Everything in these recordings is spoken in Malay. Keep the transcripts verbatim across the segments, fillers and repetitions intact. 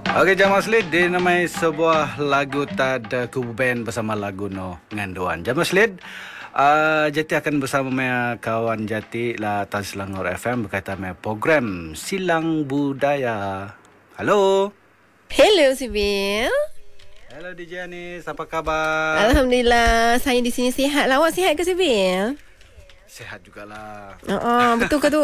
Okey, Jamal Slid dinamai sebuah lagu tada kubu band bersama lagu no nganduan. Jamal Slid uh, Jati akan bersama mea kawan Jati lah Tan Selangor F M berkaitan mea program Silang Budaya. Halo. Hello Sibil. Hello D J Anis, apa khabar? Alhamdulillah, saya di sini sihat lah. Awak sihat ke Sibil? Sehat jugalah. Uh-uh, betul ke tu?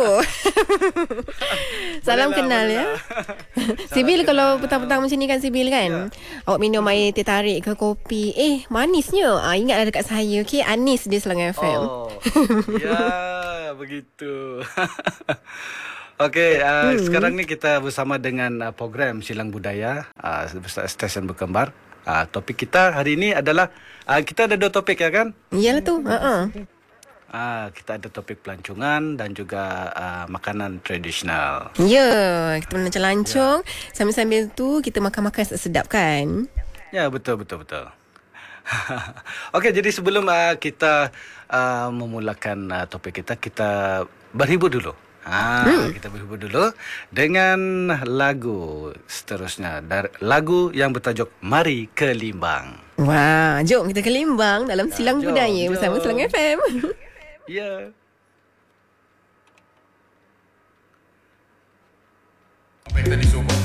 Salam Bolehlah, kenal bolehlah. ya. Sibil kalau petang-petang macam ni kan Sibil kan. Ya. Awak minum air teh tarik ke kopi. Eh, manisnya. Ah, ingatlah dekat saya. Okey, Anis di Selangor F M. Oh. Ya, begitu. Okey, uh, hmm. sekarang ni kita bersama dengan uh, program Silang Budaya uh, stesen berkembar. Uh, topik kita hari ini adalah uh, kita ada dua topik ya kan? Iyalah tu. Ha-ha. Ah, kita ada topik pelancongan dan juga uh, makanan tradisional. Ya, kita melancong-lancong. Ya. Sambil-sambil tu kita makan-makan sedap kan? Ya, betul betul betul. Okey, jadi sebelum uh, kita uh, memulakan uh, topik kita, kita berhibur dulu. Ha, hmm. Kita berhibur dulu dengan lagu seterusnya. Dari lagu yang bertajuk Mari ke Limbang. Wah, jom kita ke Limbang dalam Silang jom, Budaya jom. bersama Selangor F M. Ya. Yeah. Apa yang tadi semua